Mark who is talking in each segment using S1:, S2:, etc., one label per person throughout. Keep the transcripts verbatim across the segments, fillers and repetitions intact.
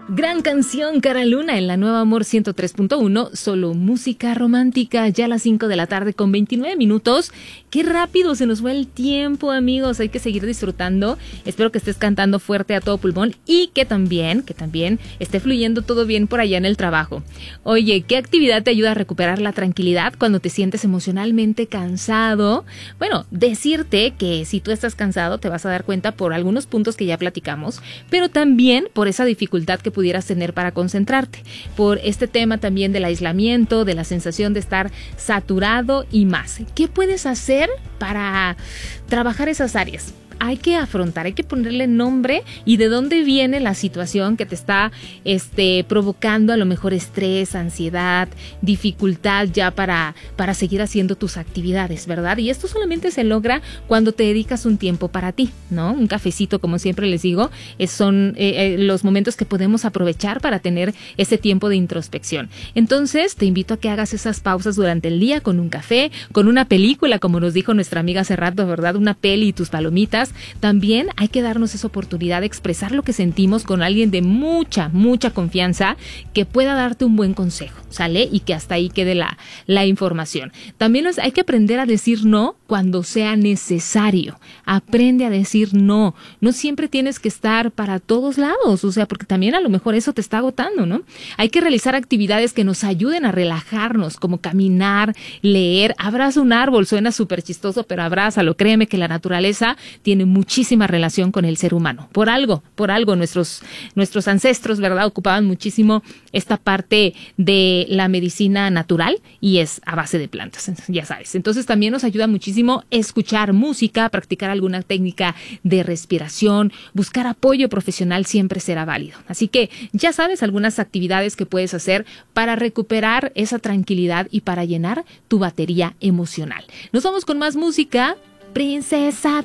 S1: Gran canción, Cara Luna, en la Nueva Amor ciento tres punto uno, solo música romántica, ya a las cinco de la tarde con veintinueve minutos. Qué rápido se nos fue el tiempo, amigos, hay que seguir disfrutando. Espero que estés cantando fuerte a todo pulmón y que también, que también esté fluyendo todo bien por allá en el trabajo. Oye, ¿qué actividad te ayuda a recuperar la tranquilidad cuando te sientes emocionalmente cansado? Bueno, decirte que si tú estás cansado te vas a dar cuenta por algunos puntos que ya platicamos, pero también por esa dificultad que pudieras tener para concentrarte, por este tema también del aislamiento, de la sensación de estar saturado y más. ¿Qué puedes hacer para trabajar esas áreas? Hay que afrontar, hay que ponerle nombre y de dónde viene la situación que te está este, provocando a lo mejor estrés, ansiedad, dificultad ya para, para seguir haciendo tus actividades, ¿verdad? Y esto solamente se logra cuando te dedicas un tiempo para ti, ¿no? Un cafecito, como siempre les digo, es, son eh, eh, los momentos que podemos aprovechar para tener ese tiempo de introspección. Entonces, te invito a que hagas esas pausas durante el día con un café, con una película, como nos dijo nuestra amiga hace rato, ¿verdad? Una peli y tus palomitas. También hay que darnos esa oportunidad de expresar lo que sentimos con alguien de mucha, mucha confianza que pueda darte un buen consejo, ¿sale? Y que hasta ahí quede la, la información. También hay que aprender a decir no cuando sea necesario. Aprende a decir no. No siempre tienes que estar para todos lados, o sea, porque también a lo mejor eso te está agotando, ¿no? Hay que realizar actividades que nos ayuden a relajarnos, como caminar, leer. Abraza un árbol, suena súper chistoso, pero abrázalo. Créeme que la naturaleza tiene muchísima relación con el ser humano. Por algo, por algo nuestros, nuestros ancestros, ¿verdad? Ocupaban muchísimo esta parte de la medicina natural y es a base de plantas, ya sabes. Entonces también nos ayuda muchísimo escuchar música, practicar alguna técnica de respiración, buscar apoyo profesional siempre será válido. Así que ya sabes algunas actividades que puedes hacer para recuperar esa tranquilidad y para llenar tu batería emocional. Nos vamos con más música. Princesa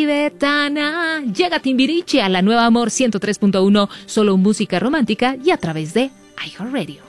S1: tibetana. Llega Timbiriche a la Nueva Amor ciento tres punto uno, solo música romántica y a través de iHeartRadio.